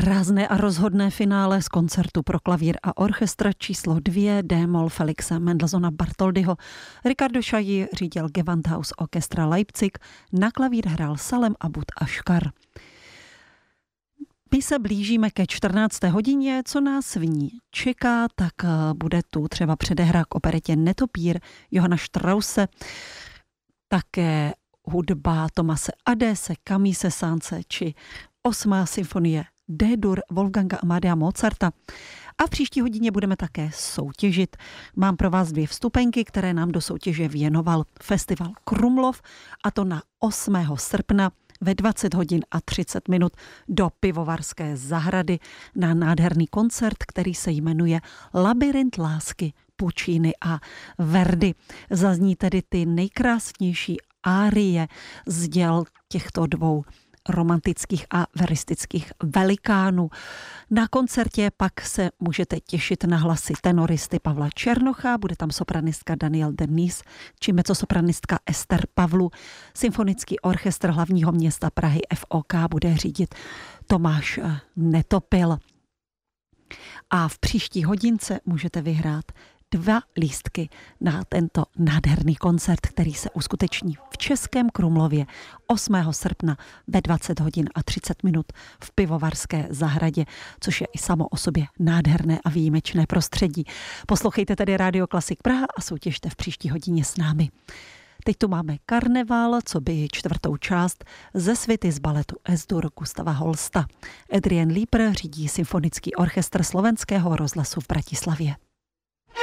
Rázné a rozhodné finále z koncertu pro klavír a orchestr číslo 2 D-moll Felixe Mendelssohna Bartholdyho. Ricardo Chailly řídil Gewandhaus Orchestra Leipzig, na klavír hrál Salem Abud Ashkar. My se blížíme ke 14. hodině, co nás v ní čeká, tak bude tu třeba předehra k operetě Netopír Johanna Strausse, také hudba Tomase Adese, Camille Saint-Saënse či 8. symfonie D-dur Wolfganga Amadea Mozarta. A v příští hodině budeme také soutěžit. Mám pro vás 2 vstupenky, které nám do soutěže věnoval festival Krumlov, a to na 8. srpna ve 20 hodin a 30 minut do Pivovarské zahrady na nádherný koncert, který se jmenuje Labyrint lásky Puccini a Verdi. Zazní tedy ty nejkrásnější árie z děl těchto 2 romantických a veristických velikánů. Na koncertě pak se můžete těšit na hlasy tenoristy Pavla Černocha, bude tam sopranistka Danielle Denis či mezzosopranistka Ester Pavlu. Symfonický orchestr hlavního města Prahy FOK bude řídit Tomáš Netopil. A v příští hodince můžete vyhrát 2 lístky na tento nádherný koncert, který se uskuteční v Českém Krumlově 8. srpna ve 20 hodin a 30 minut v Pivovarské zahradě, což je i samo o sobě nádherné a výjimečné prostředí. Poslouchejte tedy Rádio Klasik Praha a soutěžte v příští hodině s námi. Teď tu máme Karneval, co by 4. část ze svity z baletu S-dur Gustava Holsta. Adrian Lieper řídí symfonický orchestr Slovenského rozhlasu v Bratislavě.